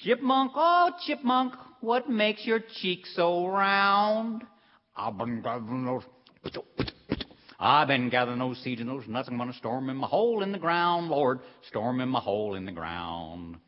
Chipmunk, oh, chipmunk, what makes your cheek so round? I've been gathering those seeds and those nuts. I'm going to store 'em in my hole in the ground, Lord. Store 'em in my hole in the ground.